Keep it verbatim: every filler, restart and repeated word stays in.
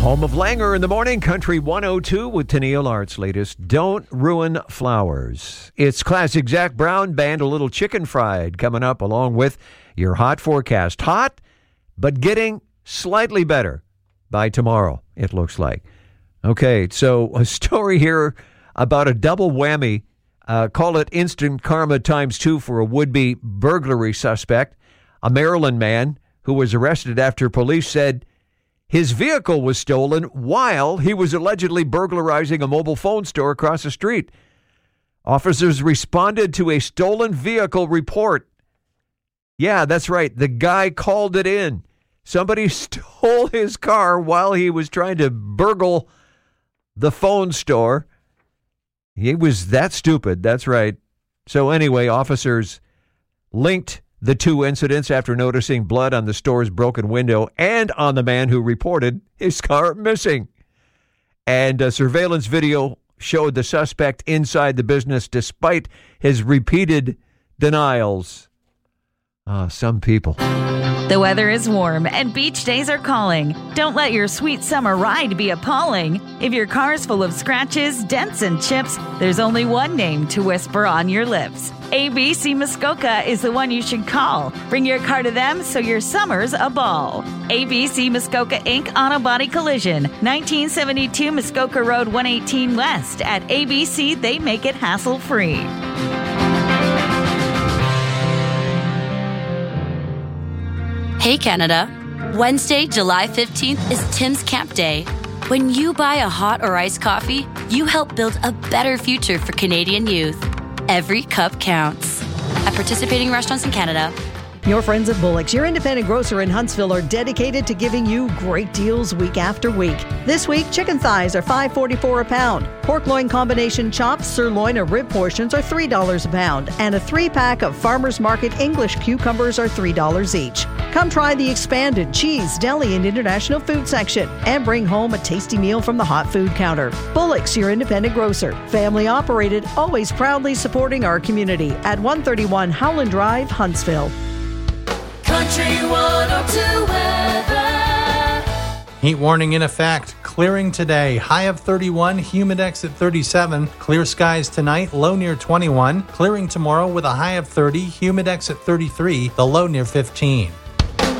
Home of Langer in the morning, Country one oh two with Tennille Arts' latest Don't Ruin Flowers. It's classic Zac Brown Band, A Little Chicken Fried, coming up along with your hot forecast. Hot, but getting slightly better by tomorrow, it looks like. Okay, so a story here about a double whammy. Uh, call it instant karma times two for a would-be burglary suspect, a Maryland man who was arrested after police said his vehicle was stolen while he was allegedly burglarizing a mobile phone store across the street. Officers responded to a stolen vehicle report. Yeah, that's right. The guy called it in. Somebody stole his car while he was trying to burgle the phone store. He was that stupid. That's right. So anyway, officers linked the two incidents after noticing blood on the store's broken window and on the man who reported his car missing. And a surveillance video showed the suspect inside the business despite his repeated denials. Ah, some people. The weather is warm and beach days are calling. Don't let your sweet summer ride be appalling. If your car's full of scratches, dents, and chips, there's only one name to whisper on your lips. A B C Muskoka is the one you should call. Bring your car to them so your summer's a ball. A B C Muskoka Incorporated. Auto Body Collision, nineteen seventy-two Muskoka Road, one eighteen West. At A B C, they make it hassle-free. Hey Canada, Wednesday, July fifteenth is Tim's Camp Day. When you buy a hot or iced coffee, you help build a better future for Canadian youth. Every cup counts. At participating restaurants in Canada. Your friends at Bullock's, your independent grocer in Huntsville, are dedicated to giving you great deals week after week. This week, chicken thighs are five forty-four a pound. Pork loin combination chops, sirloin, or rib portions are three dollars a pound. And a three-pack of Farmers Market English cucumbers are three dollars each. Come try the expanded cheese, deli, and international food section and bring home a tasty meal from the hot food counter. Bullock's, your independent grocer. Family operated, always proudly supporting our community at one thirty-one Howland Drive, Huntsville. Country one oh two weather. Heat warning in effect. Clearing today. High of thirty-one. Humidex at thirty-seven. Clear skies tonight. Low near twenty-one. Clearing tomorrow with a high of thirty. Humidex at thirty-three. The low near fifteen.